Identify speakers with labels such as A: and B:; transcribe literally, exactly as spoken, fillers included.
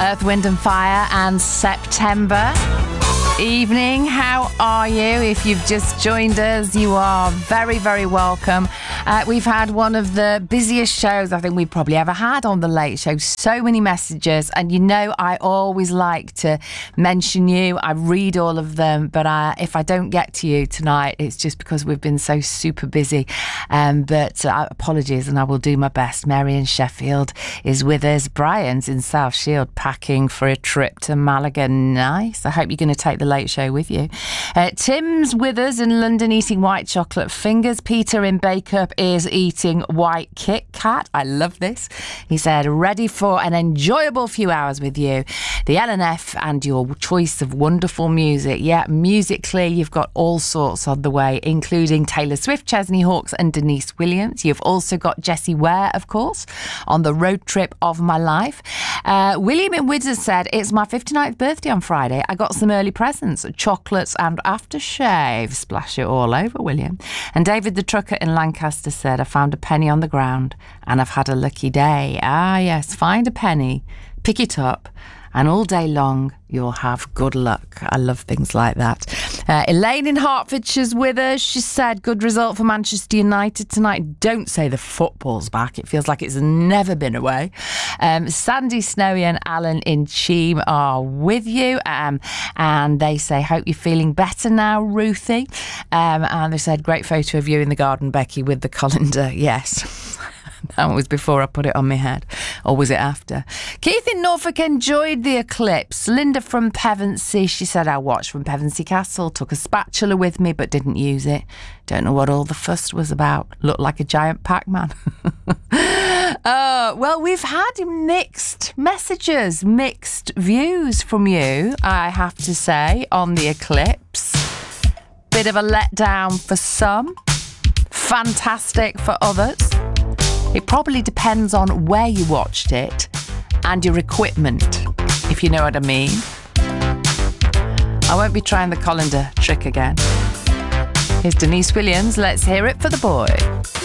A: Earth, Wind and Fire and September. Evening, how are you? If you've just joined us, you are very, very welcome. Uh, we've had one of the busiest shows I think we've probably ever had on The Late Show. So many messages, and you know I always like to mention you. I read all of them, but uh, if I don't get to you tonight, it's just because we've been so super busy. Um, but uh, apologies, and I will do my best. Mary in Sheffield is with us. Brian's in South Shield packing for a trip to Malaga. Nice. I hope you're going to take the Late Show with you. Uh, Tim's with us in London eating white chocolate fingers. Peter in Bacup is eating white Kit Kat. I love this. He said, ready for an enjoyable few hours with you. The L N F and your choice of wonderful music. Yeah, musically, you've got all sorts on the way, including Taylor Swift, Chesney Hawkes and Denise Williams. You've also got Jessie Ware, of course, on the road trip of my life. Uh, William in Windsor said, it's my fifty-ninth birthday on Friday. I got some early presents. Chocolates and aftershave. Splash it all over, William. And David the trucker in Lancaster said, I found a penny on the ground and I've had a lucky day. Ah, yes, find a penny, pick it up, and all day long you'll have good luck. I love things like that. Uh, Elaine in Hertfordshire's with us. She said, good result for Manchester United tonight. Don't say the football's back. It feels like it's never been away. Um, Sandy, Snowy and Alan in Cheam are with you. Um, and they say, hope you're feeling better now, Ruthie. Um, and they said, great photo of you in the garden, Becky, with the colander. Yes. That was before I put it on my head. Or was it after? Keith in Norfolk enjoyed the eclipse. Linda from Pevensey, she said, I watched from Pevensey Castle, took a spatula with me but didn't use it. Don't know what all the fuss was about. Looked like a giant Pac-Man. uh, well, we've had mixed messages, mixed views from you, I have to say, on the eclipse. Bit of a letdown for some. Fantastic for others. It probably depends on where you watched it and your equipment, if you know what I mean. I won't be trying the colander trick again. Here's Denise Williams. Let's hear it for the boy.